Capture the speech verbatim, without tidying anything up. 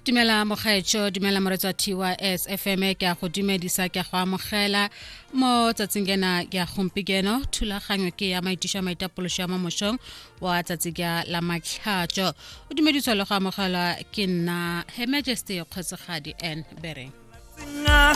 Dumela mogaetsho, dumela moretsa T Y S F M ke a go dumedisa ke go amogela mo tsatsingena ke a gompigeno thulaganyo ke ya maitisha maitapolosha mo moshong wa tsatsiga la matlhatso o dumediswa le go amogela ke nna Her Majesty Kgosigadi N Bereng.